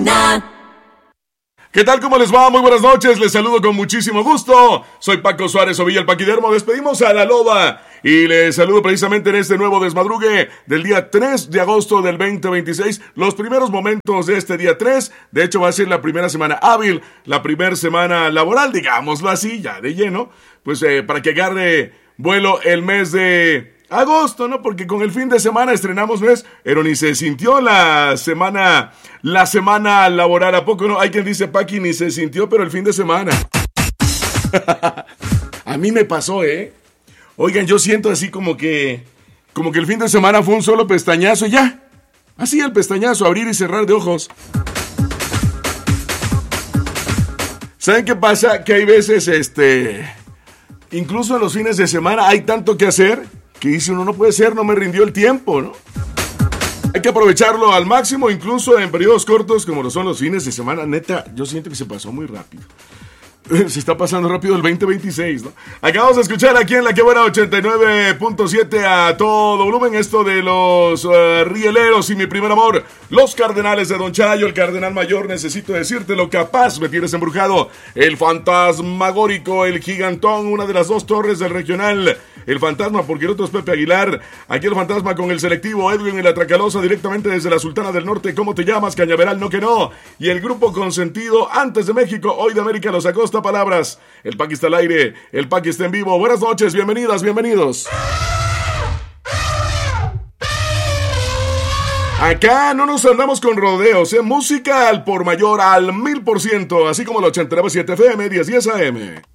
¿Qué tal? ¿Cómo les va? Muy buenas noches, les saludo con muchísimo gusto. Soy Paco Suárez Ovilla, el Paquidermo. Despedimos a la Loba y les saludo precisamente en este nuevo desmadrugue del día 3 de agosto del 2026. Los primeros momentos de este día 3, de hecho va a ser la primera semana hábil, la primera semana laboral, digámoslo así, ya de lleno, pues para que agarre vuelo el mes de agosto, ¿no? Porque con el fin de semana estrenamos mes, pero ni se sintió la semana laboral. ¿A poco no? Hay quien dice, Paqui, ni se sintió, pero el fin de semana. A mí me pasó, ¿eh? Oigan, yo siento así como que el fin de semana fue un solo pestañazo y ya. Así el pestañazo, abrir y cerrar de ojos. ¿Saben qué pasa? Que hay veces, incluso en los fines de semana hay tanto que hacer que dice uno, no puede ser, no me rindió el tiempo, ¿no? Hay que aprovecharlo al máximo, incluso en periodos cortos como lo son los fines de semana. Neta, yo siento que se pasó muy rápido. Se está pasando rápido el 2026, ¿no? Acabamos de escuchar aquí en La Que Buena 89.7 a todo volumen esto de los rieleros y mi primer amor, los Cardenales de Don Chayo, el Cardenal Mayor, necesito decírtelo, capaz me tienes embrujado, el Fantasmagórico, el Gigantón, una de las dos torres del regional, el Fantasma, porque el otro es Pepe Aguilar, aquí el Fantasma con el selectivo Edwin y la Tracalosa directamente desde la Sultana del Norte, ¿cómo te llamas? Cañaveral, no que no, y el grupo consentido antes de México, hoy de América, los Acosta Palabras, el Paqui está al aire, el Paqui está en vivo. Buenas noches, bienvenidas, bienvenidos. Acá no nos andamos con rodeos, música al por mayor al 1000%, así como el 89.7 FM 1010 AM.